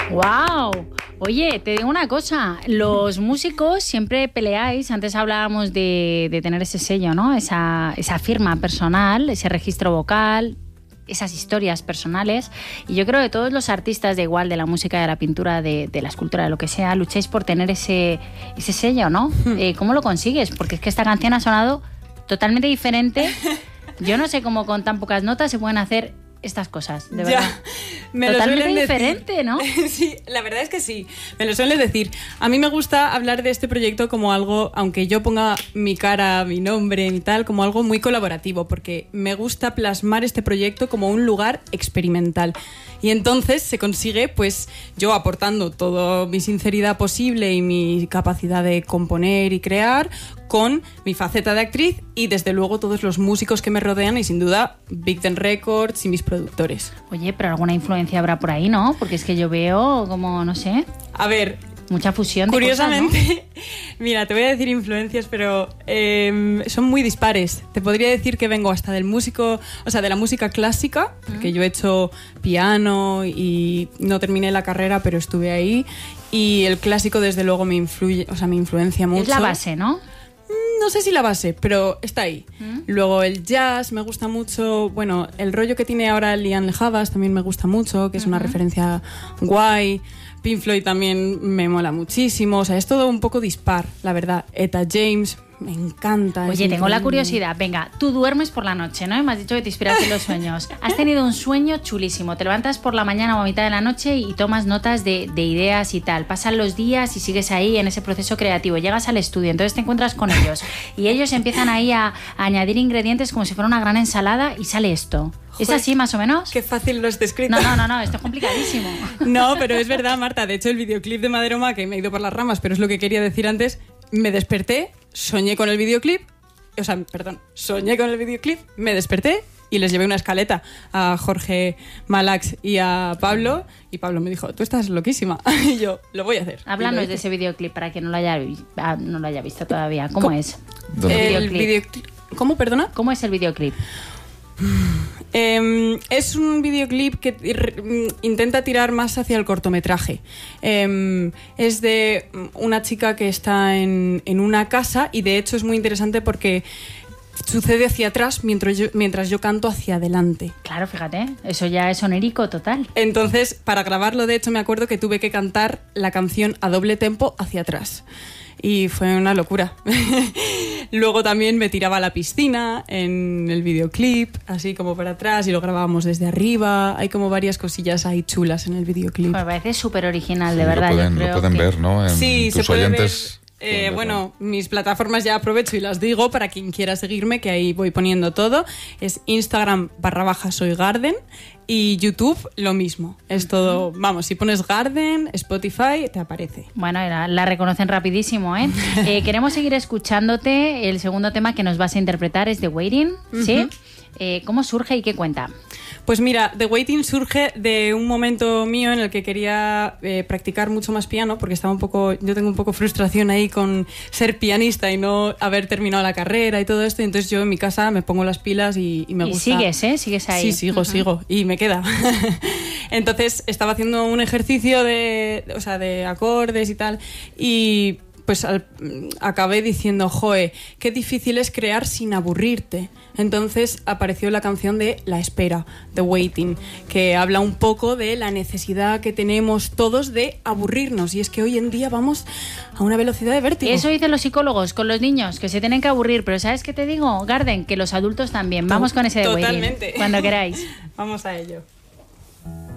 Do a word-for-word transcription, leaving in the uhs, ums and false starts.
¡Wow! Oye, te digo una cosa, los músicos siempre peleáis, antes hablábamos de, de tener ese sello, ¿no? Esa, esa firma personal, ese registro vocal, esas historias personales, y yo creo que todos los artistas, de igual de la música, de la pintura, de, de la escultura, de lo que sea, lucháis por tener ese, ese sello, ¿no? Eh, ¿Cómo lo consigues? Porque es que esta canción ha sonado totalmente diferente. Yo no sé cómo con tan pocas notas se pueden hacer estas cosas, de verdad. Ya, me totalmente lo diferente, decir. ¿no? Sí, la verdad es que sí, me lo suelen decir. A mí me gusta hablar de este proyecto como algo, aunque yo ponga mi cara, mi nombre y tal, como algo muy colaborativo, porque me gusta plasmar este proyecto como un lugar experimental. Y entonces se consigue, pues, yo aportando toda mi sinceridad posible y mi capacidad de componer y crear, con mi faceta de actriz y desde luego todos los músicos que me rodean y sin duda Big Ten Records y mis productores. Oye, pero alguna influencia habrá por ahí, ¿no? Porque es que yo veo como, no sé... A ver... Mucha fusión de Curiosamente, cosas, ¿no? Mira, te voy a decir influencias, pero eh, son muy dispares. Te podría decir que vengo hasta del músico, o sea, de la música clásica, porque yo he hecho piano y no terminé la carrera, pero estuve ahí. Y el clásico, desde luego, me influye, o sea, me influencia mucho. Es la base, ¿no? No sé si la base, pero está ahí. ¿Mm? Luego el jazz me gusta mucho. Bueno, el rollo que tiene ahora Liam Lejavas también me gusta mucho, que es uh-huh. una referencia guay. Pink Floyd también me mola muchísimo. O sea, es todo un poco dispar, la verdad. Etta James, me encanta. Oye, tengo la curiosidad. Venga, tú duermes por la noche, ¿no? Y me has dicho que te inspiras en los sueños. Has tenido un sueño chulísimo. Te levantas por la mañana o a mitad de la noche y tomas notas de, de ideas y tal. Pasan los días y sigues ahí en ese proceso creativo. Llegas al estudio, entonces te encuentras con ellos. Y ellos empiezan ahí a, a añadir ingredientes como si fuera una gran ensalada y sale esto. ¿Es así, más o menos? Qué fácil lo has descrito. No, no, no, no, esto es complicadísimo. No, pero es verdad, Marta. De hecho, el videoclip de Maderoma, que me he ido por las ramas, pero es lo que quería decir antes, me desperté, soñé con el videoclip, o sea, perdón, soñé con el videoclip, me desperté y les llevé una escaleta a Jorge Malax y a Pablo, y Pablo me dijo, tú estás loquísima, y yo, lo voy a hacer. Háblanos de ese videoclip para quien no lo haya, no lo haya visto todavía. ¿Cómo, ¿Cómo? es? El videoclip. ¿Cómo, perdona? ¿Cómo es el videoclip? Eh, es un videoclip que r- intenta tirar más hacia el cortometraje. Eh, es de una chica que está en, en una casa y de hecho es muy interesante porque sucede hacia atrás mientras yo, mientras yo canto hacia adelante. Claro, fíjate, eso ya es onérico total. Entonces, para grabarlo, de hecho, me acuerdo que tuve que cantar la canción a doble tempo hacia atrás. Y fue una locura. Luego también me tiraba a la piscina en el videoclip, así como para atrás, y lo grabábamos desde arriba. Hay como varias cosillas ahí chulas en el videoclip. Me parece súper original, de sí, verdad. Lo pueden, yo creo lo pueden que... ver, ¿no? En sí, tus se puede oyentes. Ver. Eh, bueno, mis plataformas ya aprovecho y las digo para quien quiera seguirme, que ahí voy poniendo todo. Es Instagram barra baja soy Garden y YouTube lo mismo. Es todo, vamos, si pones Garden, Spotify, te aparece. Bueno, la, la reconocen rapidísimo, ¿eh? eh queremos seguir escuchándote. El segundo tema que nos vas a interpretar es The Waiting, ¿sí? Uh-huh. Eh, ¿Cómo surge y qué cuenta? Pues mira, The Waiting surge de un momento mío en el que quería eh, practicar mucho más piano, porque estaba un poco, yo tengo un poco frustración ahí con ser pianista y no haber terminado la carrera y todo esto, y entonces yo en mi casa me pongo las pilas y, y me y gusta. Y sigues, ¿eh? Sigues ahí. Sí, sigo, uh-huh. sigo, y me queda. Entonces estaba haciendo un ejercicio de, o sea, de acordes y tal, y pues al, acabé diciendo, joe, qué difícil es crear sin aburrirte. Entonces apareció la canción de La Espera, The Waiting, que habla un poco de la necesidad que tenemos todos de aburrirnos. Y es que hoy en día vamos a una velocidad de vértigo. Eso dicen los psicólogos con los niños, que se tienen que aburrir. Pero ¿sabes qué te digo, Garden? Que los adultos también. Vamos con ese The Waiting. Totalmente. Cuando queráis. Vamos a ello.